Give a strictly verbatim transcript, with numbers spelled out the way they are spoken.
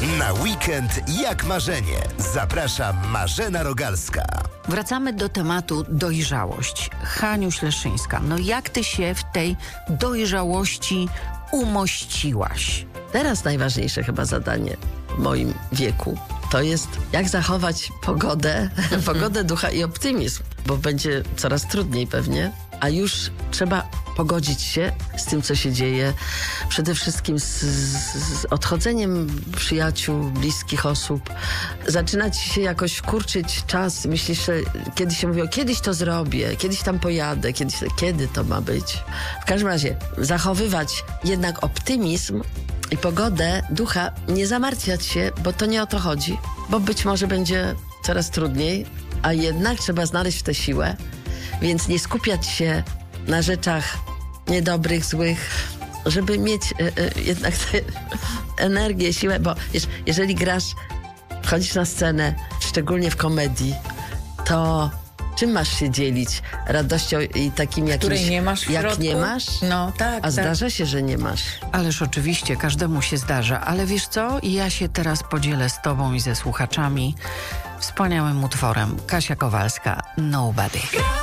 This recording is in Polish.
Na weekend jak marzenie. Zaprasza Marzena Rogalska. Wracamy do tematu dojrzałość. Haniu Śleszyńska, no jak ty się w tej dojrzałości umościłaś? Teraz najważniejsze chyba zadanie w moim wieku to jest, jak zachować pogodę, pogodę ducha i optymizm, bo będzie coraz trudniej pewnie, a już trzeba pogodzić się z tym, co się dzieje. Przede wszystkim z, z odchodzeniem przyjaciół, bliskich osób. Zaczyna ci się jakoś kurczyć czas. Myślisz, że kiedyś się mówi, o kiedyś to zrobię, kiedyś tam pojadę, kiedyś, kiedy to ma być. W każdym razie zachowywać jednak optymizm i pogodę ducha, nie zamartwiać się, bo to nie o to chodzi, bo być może będzie coraz trudniej, a jednak trzeba znaleźć tę siłę, więc nie skupiać się na rzeczach niedobrych, złych, żeby mieć y, y, jednak tę energię, siłę, bo wiesz, jeżeli grasz, wchodzisz na scenę, szczególnie w komedii, to czym masz się dzielić? Radością i takim jakimś... Której nie masz w jak środku? nie masz? No tak. A tak. zdarza się, że nie masz. Ależ oczywiście, każdemu się zdarza, ale wiesz co? Ja się teraz podzielę z tobą i ze słuchaczami wspaniałym utworem. Kasia Kowalska, Nobody.